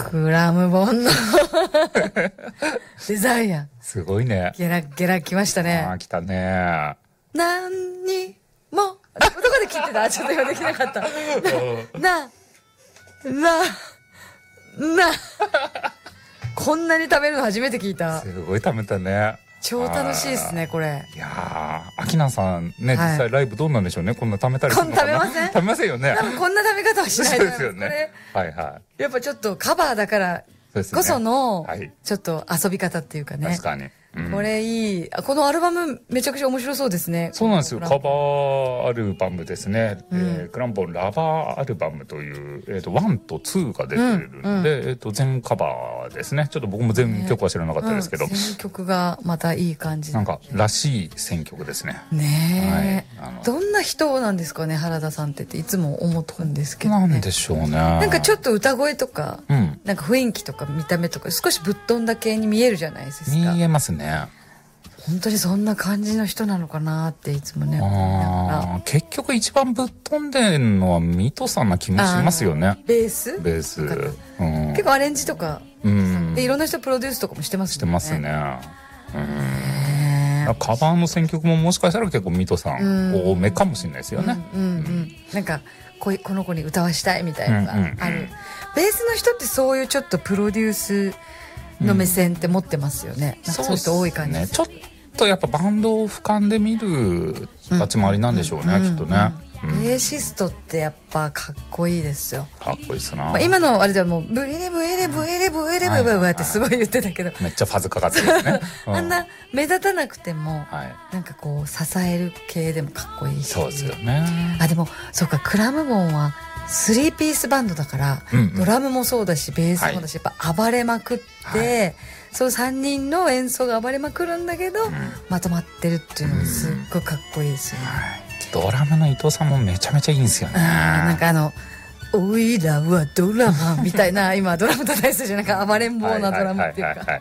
クラムボンのデザイア。 すごいね。 ゲラゲラ来ましたね。 来たね。 何にも、どこで聞いてた？ちょっと今できなかった。こんなに食べるの初めて聞いた。 すごい食べたね。 超楽しいですね、これ。 いやー、アキナさんね、実際ライブどうなんでしょうね。こんな食べたりするのかな。 食べません？ 食べませんよね。 多分こんな食べ方はしないそうですよね。はいはい。 やっぱちょっとカバーだからこその、ちょっと遊び方っていうかね。 確かに。 これいい。このアルバムめちゃくちゃ面白そうですね。 そうなんですよ。カバーアルバムですね。クランボンラバーアルバムという、1と2が出てるので、全カバーですね。ちょっと僕も全曲は知らなかったですけど。 全曲がまたいい感じ。 なんからしい選曲ですね。 ねえ。どんな人なんですかね、原田さんっていつも思ったんですけど。 なんでしょうね。 なんかちょっと歌声とか、なんか雰囲気とか見た目とか少しぶっ飛んだ系に見えるじゃないですか。 見えますね。 本当にそんな感じの人なのかなっていつもね。 結局一番ぶっ飛んでるのは水戸さんな気もしますよね。 ベース。結構アレンジとか、でいろんな人プロデュースとかもしてますね。 してますね。カバーの選曲ももしかしたら結構水戸さん多めかもしれないですよね。 なんかこの子に歌わしたいみたいなのがある。ベースの人ってそういうちょっとプロデュースの目線って持ってますよね。そういう人多い感じ。 ちょっとやっぱバンドを俯瞰で見る立ち回りなんでしょうね、きっとね。 ベーシストってやっぱかっこいいですよ。 かっこいいっすな。 今のあれではもうブエレブエレブエレブエレブブエってすごい言ってたけど、 めっちゃファズかかってるね。 あんな目立たなくてもなんかこう支える系でもかっこいいし。 そうですよね。 でもそうか、クラムボンは3ピースバンドだから、ドラムもそうだしベースもだし、やっぱ暴れまくって、そう3人の演奏が暴れまくるんだけど、まとまってるっていうのがすっごいかっこいいですよね。 ドラムの伊藤さんもめちゃめちゃいいんですよね。 なんかおいらはドラマみたいな、今ドラム叩いてるじゃん、なんか暴れん坊なドラムっていうか、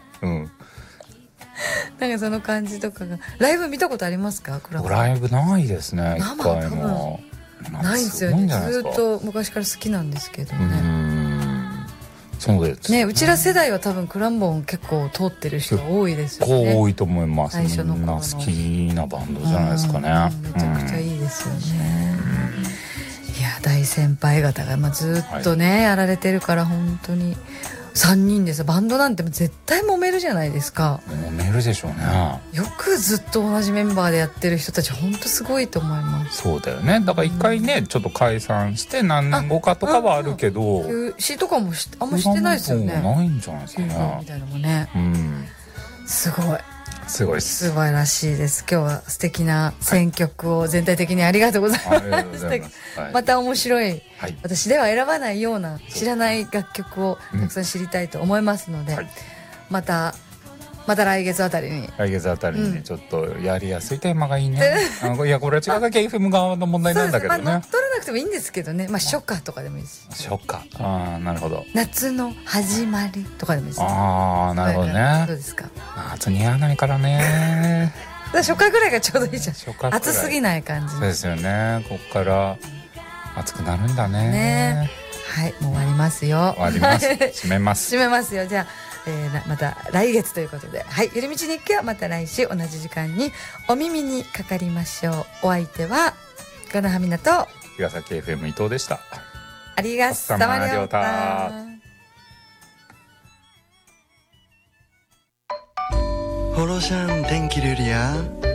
なんかその感じとかが。ライブ見たことありますか？ ライブないですね、一回も。 ないんですよね。ずっと昔から好きなんですけどね。 そうですね。うちら世代は多分クランボン結構通ってる人が多いですよね。 結構多いと思います。 最初のみんな好きなバンドじゃないですかね。 めちゃくちゃいいですよね。いや、大先輩方がずっとねやられてるから、本当に3人でさ、バンドなんて絶対揉めるじゃないですか。 揉めるでしょうね。 よくずっと同じメンバーでやってる人たち本当すごいと思います。 そうだよね。だから一回ね、ちょっと解散して何年後かとかはあるけど、 休止とかもあんましてないですよね。 ないんじゃないですかね。 みたいなのもね。すごい。 すごいです。 素晴らしいです。今日は素敵な選曲を全体的にありがとうございます。また面白い、私では選ばないような知らない楽曲をたくさん知りたいと思いますので、また来月あたりにちょっとやりやすいテーマがいいね。いや、これは違うだけ FM 側の問題なんだけどね。 乗っ取らなくてもいいんですけどね。初夏とかでもいいし。 初夏。なるほど。 夏の始まりとかでもいいです。 なるほどね。 どうですか？ 夏似合わないからね。 初夏ぐらいがちょうどいいじゃん。暑すぎない感じ。 そうですよね。こっから暑くなるんだね。 はい、もう終わりますよ。 終わります。締めます。 締めますよ。じゃあ、また来月ということで、はい、ゆるみち日記はまた来週同じ時間にお耳にかかりましょう。お相手は金葉みなと岩崎 FM 伊藤でした。 ありがとうございました。 ホロシャン電気ルリア